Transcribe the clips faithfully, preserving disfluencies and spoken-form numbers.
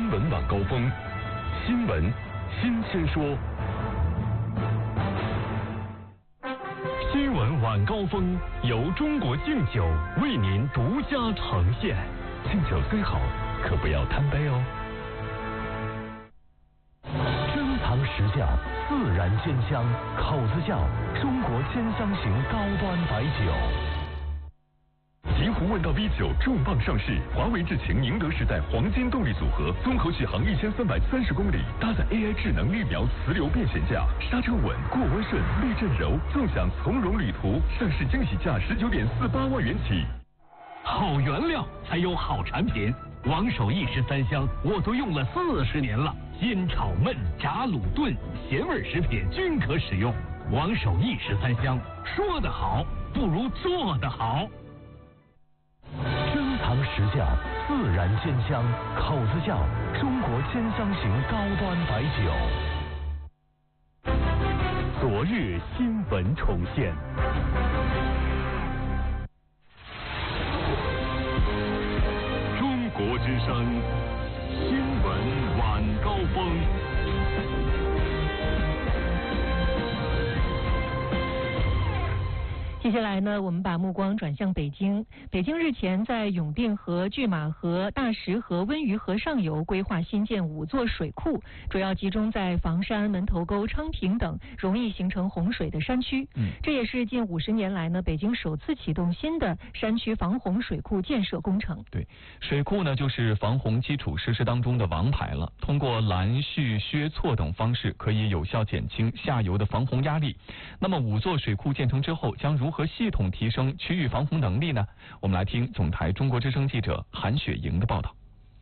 闻晚高峰，新闻新鲜说。新闻晚高峰由中国敬酒为您独家呈现。敬酒虽好，可不要贪杯哦。珍藏实窖，自然鲜香，口子窖，中国千香型高端白酒。极狐问道 V 九重磅上市，华为智擎宁德时代黄金动力组合，综合续航一千三百三十公里，搭载 A I 智能绿苗磁流变悬架，刹车稳，过弯顺，避震柔，纵享从容旅途。上市惊喜价十九点四八万元起。好原料才有好产品，王守义十三香我都用了四十年了，煎炒焖炸卤炖咸味食品均可使用。王守义十三香，说得好不如做得好。珍藏实窖，自然鲜香，口子窖，中国千香型高端白酒。昨日新闻重现。中国之声，新闻晚高峰。 接下来呢，我们把目光转向北京。北京日前在永定河、拒马河、大石河、温榆河上游规划新建五座水库，主要集中在房山、门头沟、昌平等容易形成洪水的山区。嗯，这也是近五十年来呢，北京首次启动新的山区防洪水库建设工程。 对，水库呢就是防洪基础设施当中的王牌了。通过拦蓄、削错等方式，可以有效减轻下游的防洪压力。那么五座水库建成之后，将如何系统提升区域防洪能力呢？我们来听总台中国之声记者韩雪莹的报道。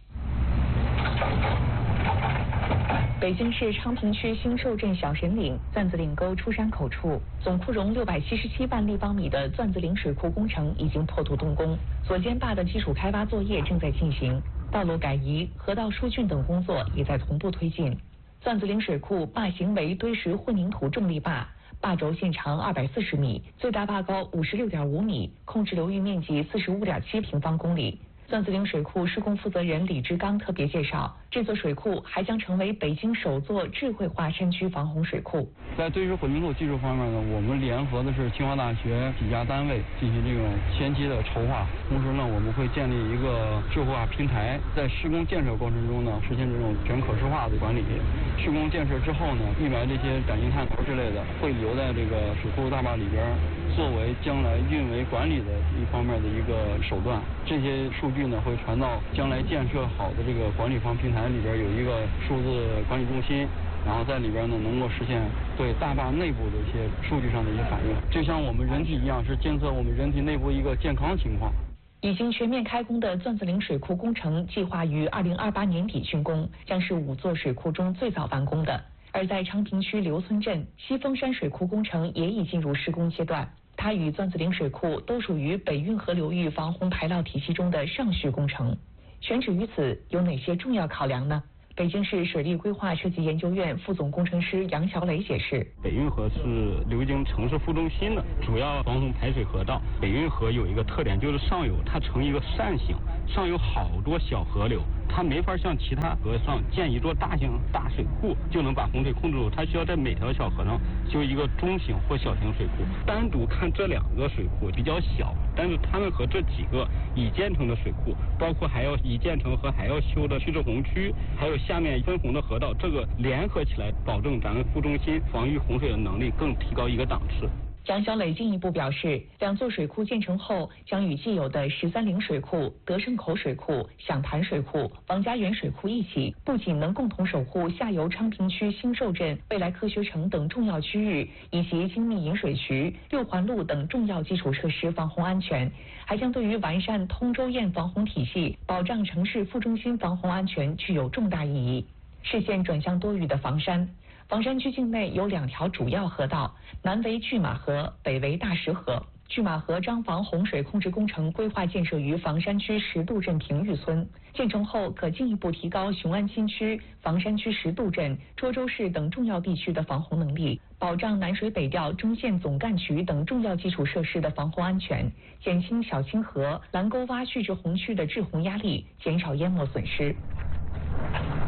北京市昌平区新寿镇小神岭钻子岭沟出山口处，总库容六百七十七万立方米的钻子岭水库工程已经破土动工，左肩坝的基础开挖作业正在进行，道路改移、河道疏浚等工作也在同步推进。钻子岭水库坝型为堆石混凝土重力坝。坝轴线长二百四十米，最大坝高五十六点五米，控制流域面积四十五点七平方公里。钻子岭水库施工负责人李志刚特别介绍，这座水库还将成为北京首座智慧化山区防洪水库。 在堆石混凝土技术方面呢，我们联合的是清华大学几家单位进行这种前期的筹划，同时呢，我们会建立一个智慧化平台，在施工建设过程中呢，实现这种全可视化的管理。施工建设之后呢，预埋这些崭新探头之类的，会留在这个水库大坝里边，作为将来运维管理的一方面的一个手段。这些数据呢会传到将来建设好的这个管理方平台里边，有一个数字管理中心，然后在里边呢能够实现对大坝内部的一些数据上的一些反应，就像我们人体一样，是监测我们人体内部一个健康情况。 已经全面开工的钻子岭水库工程计划于二零二八年底竣工，将是五座水库中最早完工的。而在昌平区刘村镇，西峰山水库工程也已进入施工阶段。它与钻子岭水库都属于北运河流域防洪排涝体系中的上序工程。选址于此有哪些重要考量呢？北京市水利规划设计研究院副总工程师杨小磊解释， 北运河是流经城市副中心的主要防洪排水河道。北运河有一个特点，就是上游它呈一个扇形，上有好多小河流，它没法像其他河上建一座大型大水库就能把洪水控制住，它需要在每条小河上修一个中型或小型水库。单独看这两个水库比较小，但是它们和这几个已建成的水库，包括还要已建成和还要修的蓄滞洪区，还有下面分洪的河道，这个联合起来，保证咱们副中心防御洪水的能力更提高一个档次。 杨小磊进一步表示，两座水库建成后，将与既有的十三陵水库、德胜口水库、响潭水库、王家园水库一起，不仅能共同守护下游昌平区新寿镇、未来科学城等重要区域，以及精密引水渠、六环路等重要基础设施防洪安全，还将对于完善通州堰防洪体系、保障城市副中心防洪安全具有重大意义。视线转向多雨的房山。房山区境内有两条主要河道，南为拒马河，北为大石河。拒马河张防洪水控制工程规划建设于房山区石渡镇平峪村，建成后可进一步提高雄安新区、房山区石渡镇、涿州市等重要地区的防洪能力，保障南水北调中线总干渠等重要基础设施的防洪安全，减轻小清河、蓝沟洼蓄滞洪区的滞洪压力，减少淹没损失。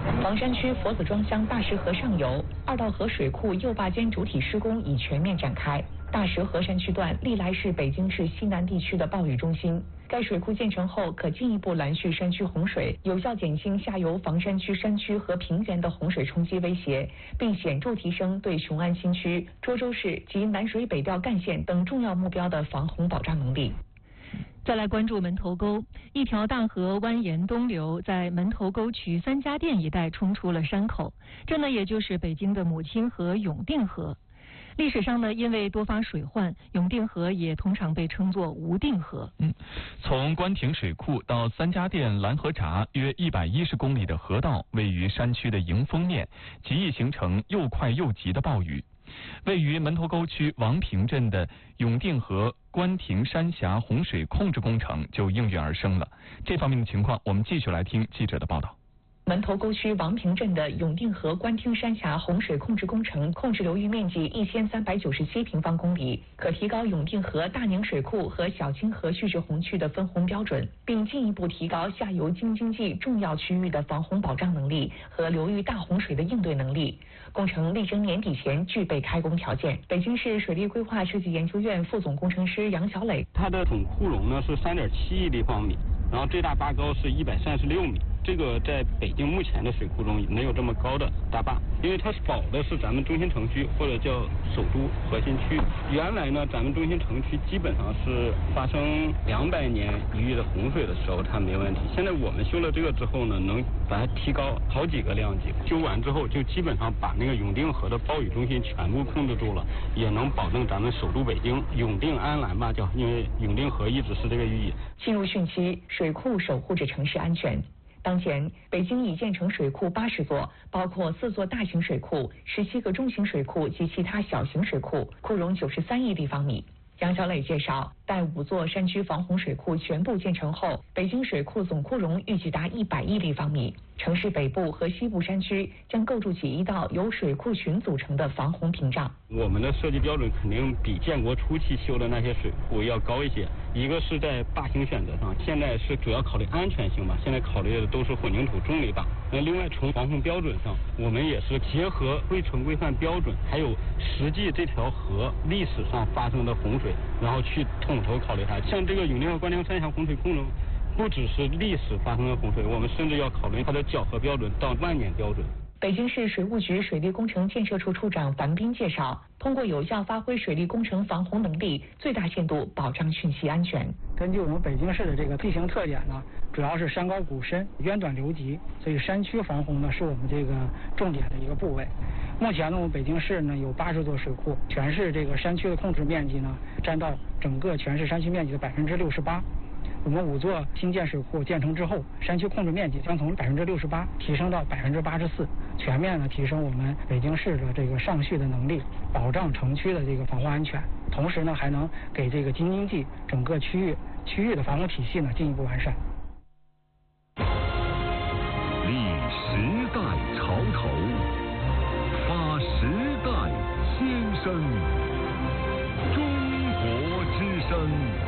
房山区佛子庄乡大石河上游二道河水库右坝间主体施工已全面展开。大石河山区段历来是北京市西南地区的暴雨中心，该水库建成后，可进一步拦蓄山区洪水，有效减轻下游房山区山区和平原的洪水冲击威胁，并显著提升对雄安新区、涿州市及南水北调干线等重要目标的防洪保障能力。 再来关注门头沟，一条大河蜿蜒东流，在门头沟区三家店一带冲出了山口，这呢也就是北京的母亲河永定河。历史上呢，因为多发水患，永定河也通常被称作无定河。 嗯，从官亭水库到三家店拦河闸约一百一十公里的河道，位于山区的迎风面，极易形成又快又急的暴雨。位于门头沟区王坪镇的永定河官亭山峡洪水控制工程就应运而生了。这方面的情况，我们继续来听记者的报道。 门头沟区王坪镇的永定河官厅山峡洪水控制工程控制流域面积一千三百九十七平方公里，可提高永定河大宁水库和小清河蓄滞洪区的分洪标准，并进一步提高下游京津冀重要区域的防洪保障能力和流域大洪水的应对能力。工程力争年底前具备开工条件。北京市水利规划设计研究院副总工程师杨小磊， 它的总库容呢是三点七亿立方米，然后最大坝高是一百三十六米。这个在北京目前的水库中没有这么高的大坝，因为它保的是咱们中心城区或者叫首都核心区。原来呢，咱们中心城区基本上是发生两百年一遇的洪水的时候它没问题。现在我们修了这个之后呢，能把它提高好几个量级。修完之后就基本上把那个永定河的暴雨中心全部控制住了，也能保证咱们首都北京永定安澜吧，叫因为永定河一直是这个寓意。 进入汛期，水库守护着城市安全。当前，北京已建成水库八十座，包括四座大型水库、十七个中型水库及其他小型水库，库容九十三亿立方米。杨小磊介绍，待五座山区防洪水库全部建成后，北京水库总库容预计达一百亿立方米。城市北部和西部山区将构筑起一道由水库群组成的防洪屏障。 我们的设计标准肯定比建国初期修的那些水库要高一些。一个是在坝型选择上，现在是主要考虑安全性吧，现在考虑的都是混凝土重力坝。那另外从防洪标准上，我们也是结合规程规范标准，还有实际这条河历史上发生的洪水，然后去统筹考虑它。像这个永定河官厅山峡洪水控制，不只是历史发生的洪水，我们甚至要考虑它的缴河标准到万年标准。 北京市水务局水利工程建设处处长樊斌介绍，通过有效发挥水利工程防洪能力，最大限度保障汛期安全。 根据我们北京市的这个地形特点呢，主要是山高谷深、渊短流急，所以山区防洪呢是我们这个重点的一个部位。目前呢，我们北京市呢有八十座水库，全市这个山区的控制面积呢占到整个全市山区面积的百分之六十八。我们五座新建水库建成之后，山区控制面积将从百分之六十八提升到百分之八十四，全面的提升我们北京市的这个上蓄的能力，保障城区的这个防洪安全。同时呢，还能给这个京津冀整个区域区域的防洪体系呢进一步完善。 立时代潮头，发时代先声，中国之声。